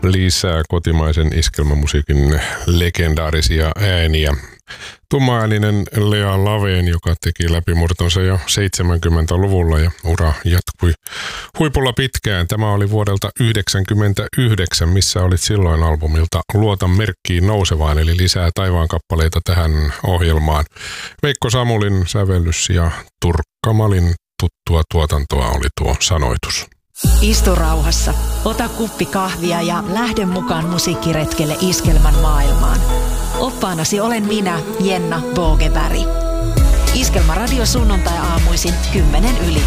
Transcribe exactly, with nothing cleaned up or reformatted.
lisää kotimaisen iskelmämusiikin legendaarisia ääniä. Tummaääninen Lea Laveen, joka teki läpimurtonsa jo seitsemänkymmentäluvulla ja ura jatkui huipulla pitkään. Tämä oli vuodelta yhdeksänkymmentäyhdeksän, missä olit silloin albumilta Luotan merkkiin nousevaan, eli lisää taivaan kappaleita tähän ohjelmaan. Veikko Samulin sävellys ja Turkkamalin tuttua tuotantoa oli tuo sanoitus. Istu rauhassa, ota kuppi kahvia ja lähde mukaan musiikkiretkelle iskelmän maailmaan. Oppaanasi olen minä, Jenna Bogeberg. Iskelmä radio sunnuntai aamuisin kymmenen yli.